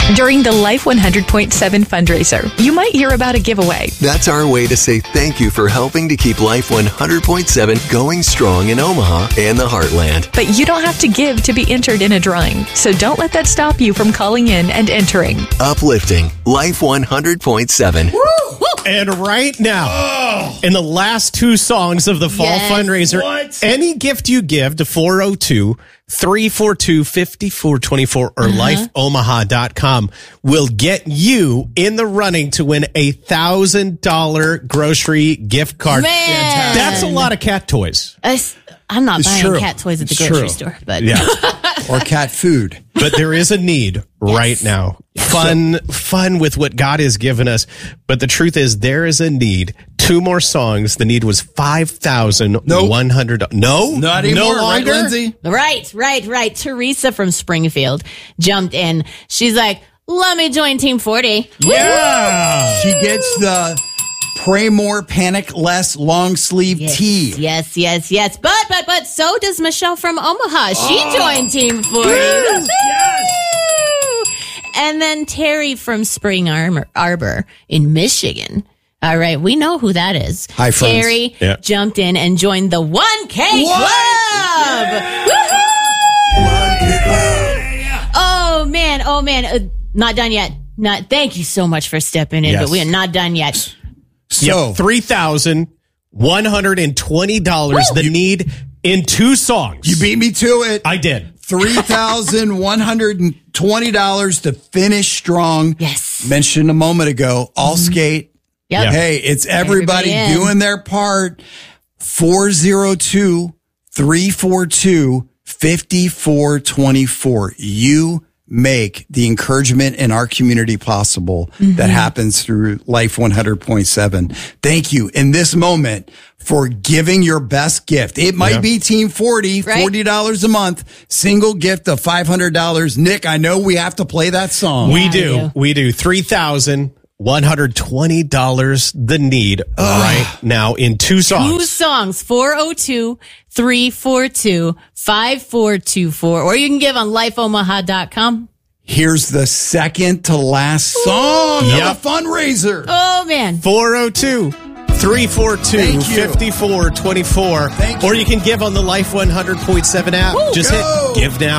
During the Life 100.7 fundraiser, you might hear about a giveaway. That's our way to say thank you for helping to keep Life 100.7 going strong in Omaha and the Heartland. But you don't have to give to be entered in a drawing, so don't let that stop you from calling in and entering. Uplifting Life 100.7. Woo! And right now, in the last two songs of the fall fundraiser, any gift you give to 402-342-5424 or lifeomaha.com will get you in the running to win a $1,000 grocery gift card. Man. That's a lot of cat toys. I'm not buying cat toys at the grocery store, but or cat food. But there is a need right now. Fun with what God has given us. But the truth is, there is a need. Two more songs. The need was $5,100. No, not anymore. No longer. Right, Lindsay? Right. Teresa from Springfield jumped in. She's like, "Let me join Team 40." Yeah, she gets the Pray More, Panic Less long sleeve tee. Yes. But so does Michelle from Omaha. She joined Team 40. Yes. And then Terry from Spring Arbor in Michigan. All right, we know who that is. Hi, friends. Terry jumped in and joined the 1K Club. Oh man. Not done yet. Thank you so much for stepping in, but we are not done yet. So $3,120. The need in two songs. You beat me to it. I did. $3,120 to finish strong. Yes. Mentioned a moment ago, all skate. Yep. Hey, it's everybody doing their part. 402-342-5424. You make the encouragement in our community possible that happens through Life 100.7. Thank you in this moment for giving your best gift. It might be Team 40, $40 a month, single gift of $500. Nick, I know we have to play that song. We do. $3,120 the need right now in two songs. 402-342-5424, or you can give on lifeomaha.com. Here's the second to last song of the fundraiser. Oh, man. 402-342-5424. Or you can give on the Life 100.7 app. Just hit Give Now.